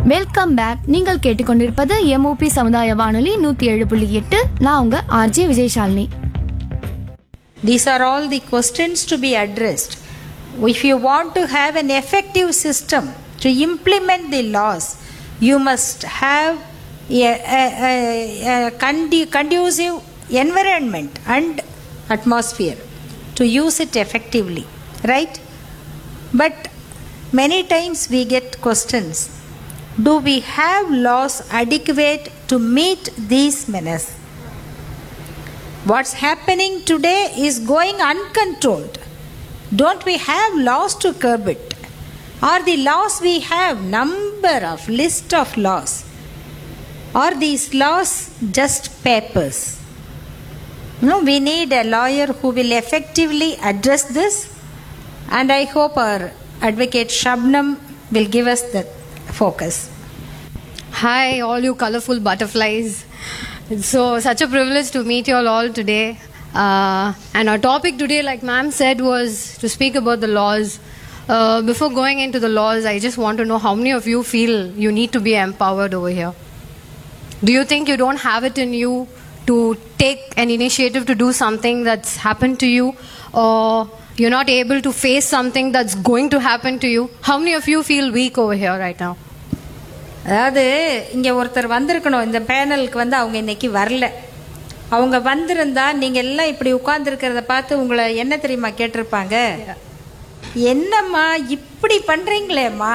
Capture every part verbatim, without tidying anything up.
Welcome back. நீங்கள் கேட்டுக்கொண்டிருப்பது MOP சமுதாய வானொலி நூற்றி ஏழு புள்ளி எட்டு. நான் உங்க RJ Vijayashalini. These are all the questions to be addressed. If you want to have an effective system to implement the laws, you must have a, a, a, a condu- conducive environment and atmosphere to use it effectively, right? But many times we get questions. Do we have laws adequate to meet these menaces? What's happening today is going uncontrolled. Don't we have laws to curb it? Are the laws we have number of list of laws? Are these laws just papers? No, we need a lawyer who will effectively address this, and I hope our advocate Shabnam will give us the focus. Hi, all you colorful butterflies. So, such a privilege to meet you all, all today. Uh, and our topic today, like ma'am said, was to speak about the laws. Uh, before going into the laws, I just want to know how many of you feel you need to be empowered over here. Do you think you don't have it in you to take an initiative to do something that's happened to you, or you're not able to face something that's going to happen to you? How many of you feel weak over here right now? அதாவது இங்கே ஒருத்தர் வந்திருக்கணும் இந்த பேனலுக்கு, வந்து அவங்க இன்னைக்கு வரல. அவங்க வந்திருந்தா நீங்கள் எல்லாம் இப்படி உட்கார்ந்துருக்கிறத பார்த்து உங்களை என்ன தெரியுமா கேட்டிருப்பாங்க, என்னம்மா இப்படி பண்ணுறீங்களேம்மா.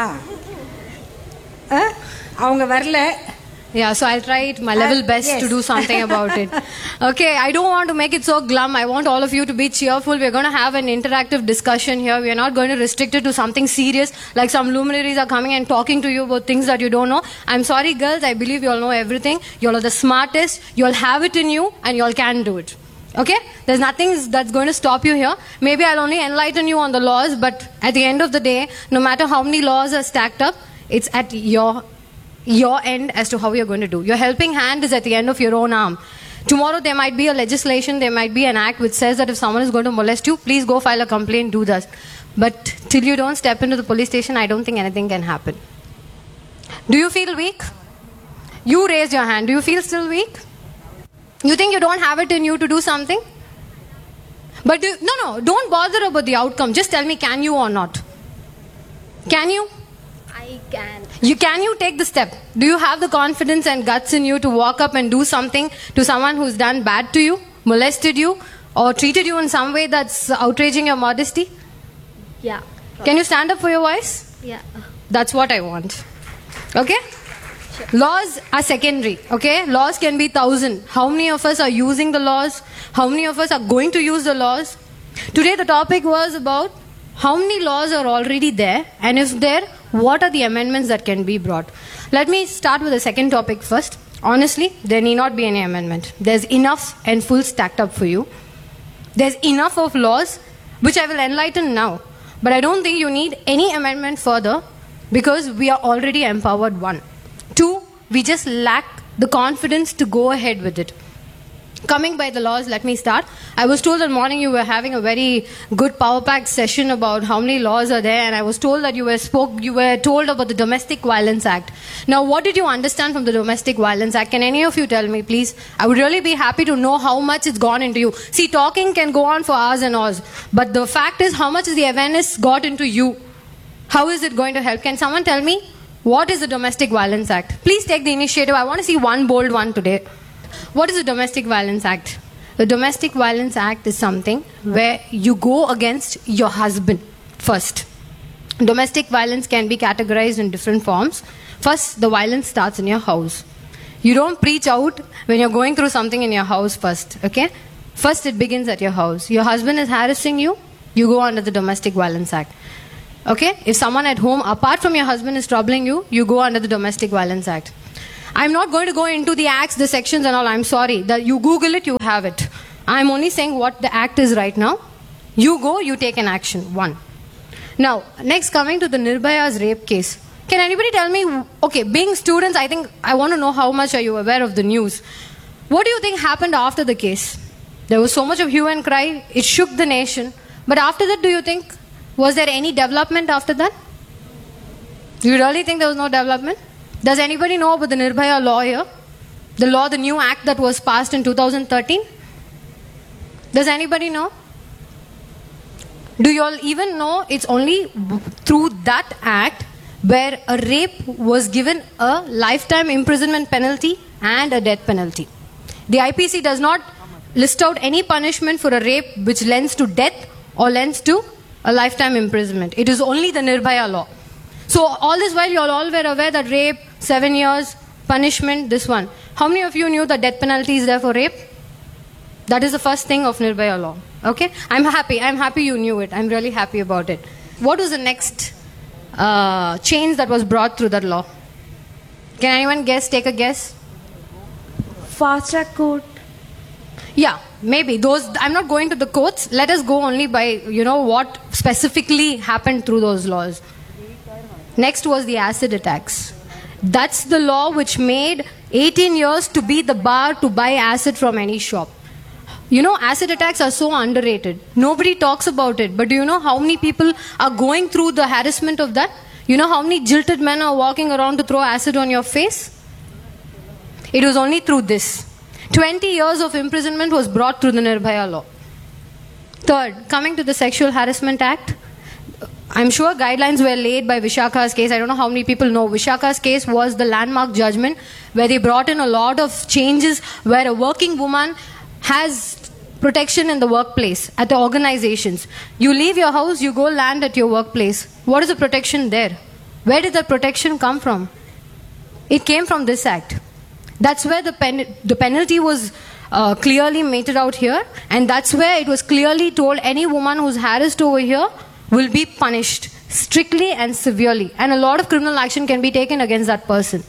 அவங்க வரல. Yeah, so I'll try it my level best uh, yes. to do something about it. Okay, I don't want to make it so glum. I want all of you to be cheerful. We're going to have an interactive discussion here. We're not going to restrict it to something serious, like some luminaries are coming and talking to you about things that you don't know. I'm sorry, girls. I believe you all know everything. You all are the smartest. You all have it in you, and you all can do it. Okay? There's nothing that's going to stop you here. Maybe I'll only enlighten you on the laws, but at the end of the day, no matter how many laws are stacked up, it's at your your end as to how you're going to do. Your helping hand is at the end of your own arm. Tomorrow there might be a legislation, there might be an act which says that if someone is going to molest you, please go file a complaint, do that. But till you don't step into the police station, I don't think anything can happen. Do you feel weak? You raised your hand. Do you feel still weak? You think you don't have it in you to do something? But do, no, no, don't bother about the outcome. Just tell me, can you or not? Can you? I can. You can you take the step? Do you have the confidence and guts in you to walk up and do something to someone who's done bad to you, molested you, or treated you in some way that's outraging your modesty? Yeah. Probably. Can you stand up for your voice? Yeah. That's what I want. Okay? Sure. Laws are secondary. Okay? Laws can be thousand. How many of us are using the laws? How many of us are going to use the laws? Today the topic was about how many laws are already there, and if there, what are the amendments that can be brought? Let me start with the second topic first. Honestly, there need not be any amendment. There's enough and full stacked up for you. There's enough of laws, which I will enlighten now. But I don't think you need any amendment further, because we are already empowered, one. Two, we just lack the confidence to go ahead with it. Coming by the laws, let me start. I was told that morning you were having a very good power-packed session about how many laws are there, and I was told that you were spoke, you were told about the Domestic Violence Act. Now, what did you understand from the Domestic Violence Act? Can any of you tell me, please? I would really be happy to know how much it's gone into you. See, talking can go on for hours and hours, but the fact is, how much is the awareness got into you? How is it going to help? Can someone tell me, what is the Domestic Violence Act? Please take the initiative. I want to see one bold one today. What is the Domestic Violence Act? The Domestic Violence Act is something where you go against your husband first. Domestic violence can be categorized in different forms. First, the violence starts in your house. You don't preach out when you're going through something in your house first, okay? First, it begins at your house. Your husband is harassing you, you go under the Domestic Violence Act. Okay? If someone at home, apart from your husband, is troubling you, you go under the Domestic Violence Act. I'm not going to go into the acts, the sections and all. I'm sorry. That you Google it, you have it. I'm only saying what the act is right now. You go, you take an action. One. Now, next, coming to the Nirbhaya's rape case. Can anybody tell me, okay, being students, I think, I want to know how much are you aware of the news. What do you think happened after the case? There was so much of hue and cry. It shook the nation. But after that, do you think, was there any development after that? Do you really think there was no development? Does anybody know about the Nirbhaya law here? The law, the new act that was passed in two thousand thirteen? Does anybody know? Do you all even know it's only through that act where a rape was given a lifetime imprisonment penalty and a death penalty? The I P C does not list out any punishment for a rape which lends to death or lends to a lifetime imprisonment. It is only the Nirbhaya law. So all this while you all all were aware that rape, seven years, punishment, this one. How many of you knew the death penalty is there for rape? That is the first thing of Nirbhaya law. Okay? I'm happy. I'm happy you knew it. I'm really happy about it. What was the next uh, change that was brought through that law? Can anyone guess? Take a guess. Fast track court. Yeah, maybe. Those, I'm not going to the courts. Let us go only by, you know, what specifically happened through those laws. Next was the acid attacks. That's the law which made eighteen years to be the bar to buy acid from any shop. You know, acid attacks are so underrated. Nobody talks about it. But do you know how many people are going through the harassment of that? You know how many jilted men are walking around to throw acid on your face? It was only through this. twenty years of imprisonment was brought through the Nirbhaya law. Third, coming to the Sexual Harassment Act, I'm sure guidelines were laid by Vishakha's case. I don't know how many people know. Vishakha's case was the landmark judgment where they brought in a lot of changes where a working woman has protection in the workplace, at the organizations. You leave your house, you go land at your workplace. What is the protection there? Where did that protection come from? It came from this act. That's where the, pen, the penalty was uh, clearly meted out here, and that's where it was clearly told any woman who's harassed over here will be punished strictly and severely, and a lot of criminal action can be taken against that person.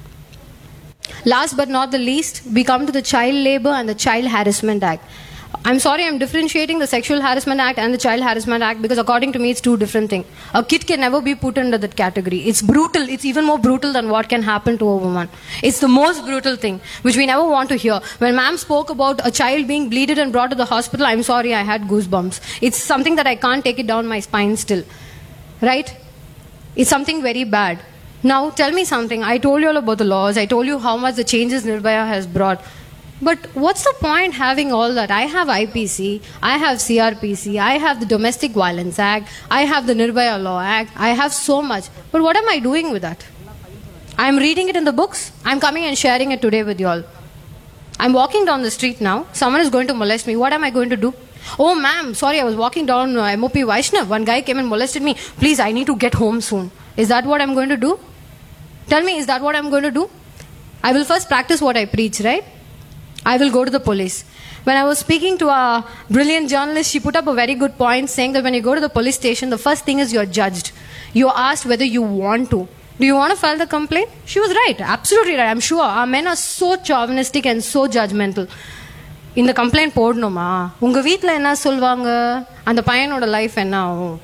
Last but not the least, we come to the Child Labor and the Child Harassment Act. I'm sorry, I'm differentiating the Sexual Harassment Act and the Child Harassment Act because according to me it's two different things. A kid can never be put under that category. It's brutal. It's even more brutal than what can happen to a woman. It's the most brutal thing, which we never want to hear. When ma'am spoke about a child being bleeded and brought to the hospital, I'm sorry, I had goosebumps. It's something that I can't take it down my spine still. Right? It's something very bad. Now, tell me something. I told you all about the laws. I told you how much the changes Nirbhaya has brought. But what's the point having all that? I have I P C, I have C R P C, I have the Domestic Violence Act, I have the Nirbhaya Law Act, I have so much. But what am I doing with that? I'm reading it in the books. I'm coming and sharing it today with you all. I'm walking down the street now. Someone is going to molest me. What am I going to do? Oh, ma'am, sorry, I was walking down uh, M O P Vaishnav. One guy came and molested me. Please, I need to get home soon. Is that what I'm going to do? Tell me, is that what I'm going to do? I will first practice what I preach, right? I will go to the police. When I was speaking to a brilliant journalist, she put up a very good point saying that when you go to the police station, the first thing is you're judged. You're asked whether you want to. Do you want to file the complaint? She was right. Absolutely right. I'm sure. Our men are so chauvinistic and so judgmental. In the complaint போடணுமா உங்க வீட்ல என்ன சொல்வாங்க அந்த பையனோட life என்ன ஆகும்?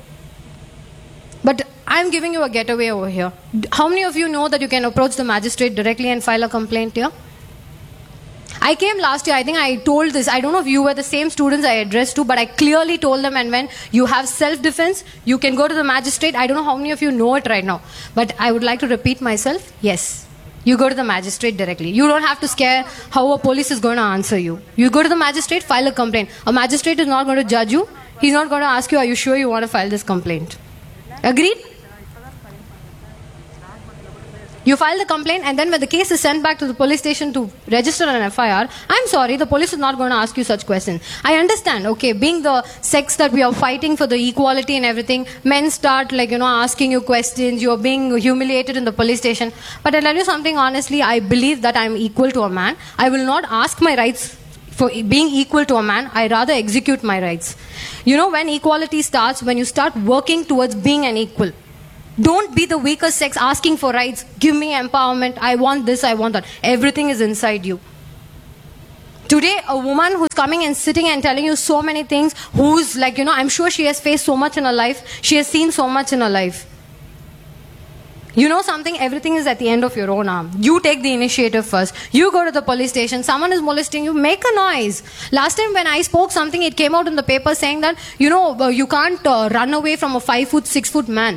But I'm giving you a getaway over here. How many of you know that you can approach the magistrate directly and file a complaint here? I came last year, I think I told this, I don't know if you were the same students I addressed to, but I clearly told them, and when you have self-defense, you can go to the magistrate. I don't know how many of you know it right now, but I would like to repeat myself. Yes, you go to the magistrate directly. You don't have to scare how a police is going to answer you. You go to the magistrate, file a complaint. A magistrate is not going to judge you. He's not going to ask you, are you sure you want to file this complaint? Agreed? You file the complaint, and then when the case is sent back to the police station to register an F I R, I'm sorry, the police is not going to ask you such questions. I understand, okay, being the sex that we are fighting for the equality and everything, men start like, you know, asking you questions, you're being humiliated in the police station. But I'll tell you something honestly, I believe that I'm equal to a man. I will not ask my rights for being equal to a man. I rather execute my rights. You know, when equality starts, when you start working towards being an equal. Don't be the weaker sex asking for rights. Give me empowerment. I want this, I want that. Everything is inside you. Today, a woman who's coming and sitting and telling you so many things, who's like, you know, I'm sure she has faced so much in her life. She has seen so much in her life. You know something? Everything is at the end of your own arm. You take the initiative first. You go to the police station. Someone is molesting you. Make a noise. Last time when I spoke something, it came out in the paper saying that, you know, you can't uh, run away from a five foot, six foot man.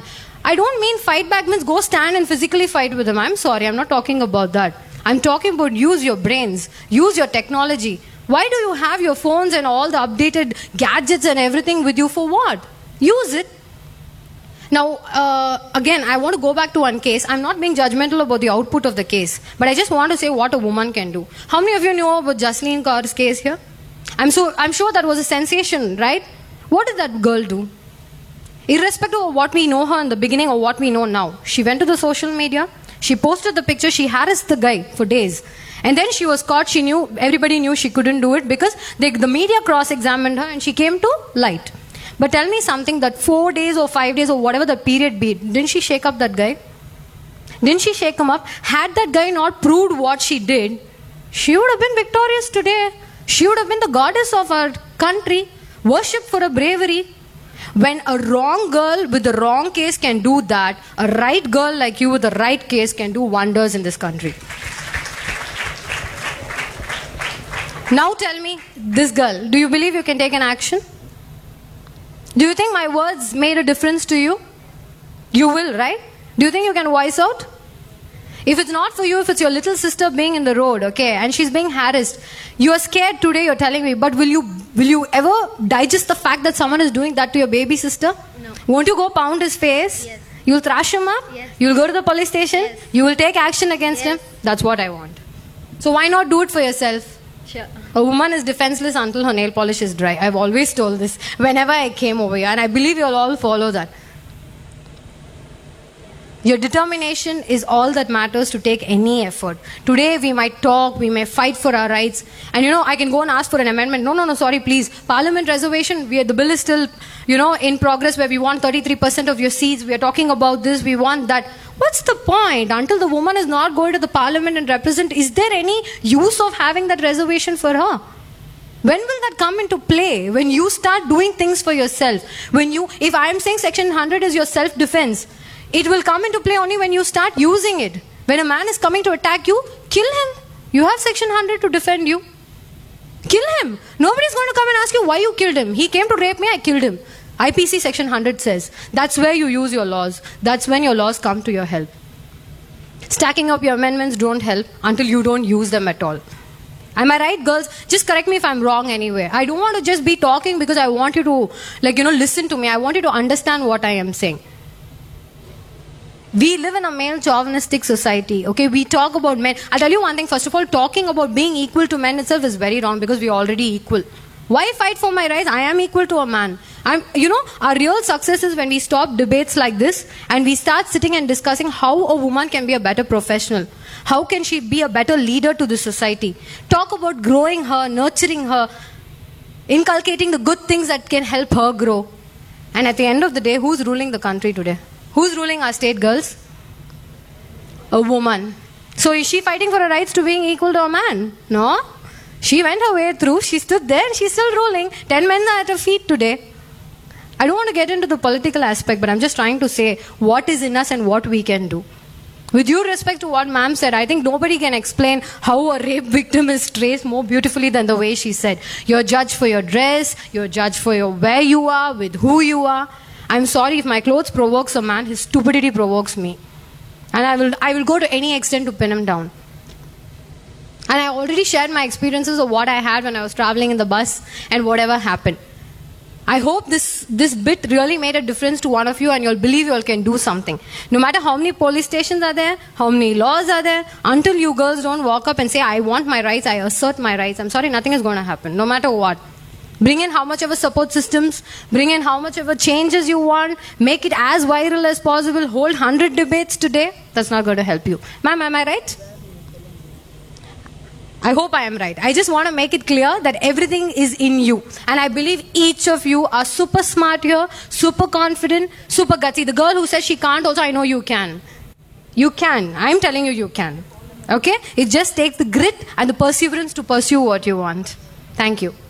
I don't mean fight back means go stand and physically fight with them. I'm sorry, I'm not talking about that. I'm talking about use your brains, use your technology. Why do you have your phones and all the updated gadgets and everything with you for what? Use it. Now, uh, again, I want to go back to one case. I'm not being judgmental about the output of the case, but I just want to say what a woman can do. How many of you know about Jasleen Kaur's case here? I'm so I'm sure that was a sensation, right? What did that girl do? Irrespective of what we know her in the beginning or what we know now, she went to the social media, she posted the picture, she harassed the guy for days. And then she was caught, she knew, everybody knew she couldn't do it because they, the media cross-examined her and she came to light. But tell me something, that four days or five days or whatever the period be, didn't she shake up that guy? Didn't she shake him up? Had that guy not proved what she did, she would have been victorious today. She would have been the goddess of our country, worshipped for her bravery. When a wrong girl with the wrong case can do that, a right girl like you with the right case can do wonders in this country. Now tell me, this girl, do you believe you can take an action? Do you think my words made a difference to you? You will, right? Do you think you can voice out? If it's not for you, if it's your little sister being in the road, okay, and she's being harassed, you are scared today, you're telling me, but will you will you ever digest the fact that someone is doing that to your baby sister? No. Won't you go pound his face? Yes. You'll thrash him up? Yes. You'll go to the police station? Yes. You will take action against Yes. him? That's what I want. So why not do it for yourself? Sure. A woman is defenseless until her nail polish is dry. I've always told this whenever I came over here, and I believe you'll all follow that. Your determination is all that matters to take any effort. Today we might talk, we may fight for our rights, and you know, I can go and ask for an amendment. No, no, no, sorry, please. Parliament reservation, we are, the bill is still, you know, in progress where we want thirty-three percent of your seats. We are talking about this, we want that. What's the point? Until the woman is not going to the parliament and represent, is there any use of having that reservation for her? When will that come into play? When you start doing things for yourself. When you, if I am saying section one hundred is your self-defense, it will come into play only when you start using it. When a man is coming to attack you, kill him. You have section one hundred to defend you. Kill him. Nobody's going to come and ask you why you killed him. He came to rape me, I killed him. I P C section one hundred says. That's where you use your laws. That's when your laws come to your help. Stacking up your amendments don't help until you don't use them at all. Am I right, girls? Just correct me if I'm wrong anyway. I don't want to just be talking because I want you to, like, you know, listen to me. I want you to understand what I am saying. We live in a male chauvinistic society, okay? We talk about men. I'll tell you one thing. First of all, talking about being equal to men itself is very wrong because we're already equal. Why fight for my rights? I am equal to a man. I'm, you know, our real success is when we stop debates like this and we start sitting and discussing how a woman can be a better professional. How can she be a better leader to the society? Talk about growing her, nurturing her, inculcating the good things that can help her grow. And at the end of the day, who's ruling the country today? Who's ruling our state, girls? A woman. So is she fighting for her rights to being equal to a man? No. She went her way through, she stood there and she's still ruling. Ten men are at her feet today. I don't want to get into the political aspect, but I'm just trying to say what is in us and what we can do. With due respect to what ma'am said, I think nobody can explain how a rape victim is traced more beautifully than the way she said. You're judged for your dress, you're judged for your where you are, with who you are. I'm sorry, if my clothes provokes a man, his stupidity provokes me. And I will, I will go to any extent to pin him down. And I already shared my experiences of what I had when I was traveling in the bus and whatever happened. I hope this, this bit really made a difference to one of you and you'll believe you can do something. No matter how many police stations are there, how many laws are there, until you girls don't walk up and say, I want my rights, I assert my rights, I'm sorry, nothing is going to happen, no matter what. Bring in how much of a support systems, bring in how much of a changes you want, make it as viral as possible, hold one hundred debates today, that's not going to help you. Ma'am, am I right? I hope I am right. I just want to make it clear that everything is in you. And I believe each of you are super smart here, super confident, super gutsy. The girl who says she can't also, I know you can. You can. I'm telling you, you can. Okay? It just takes the grit and the perseverance to pursue what you want. Thank you.